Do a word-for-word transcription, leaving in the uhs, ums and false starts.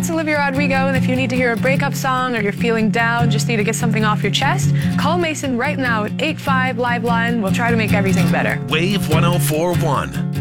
it's Olivia Rodrigo, and if you need to hear a breakup song or you're feeling down, just need to get something off your chest, call Mason right now at eight five Live Line. We'll try to make everything better. Wave one oh four point one.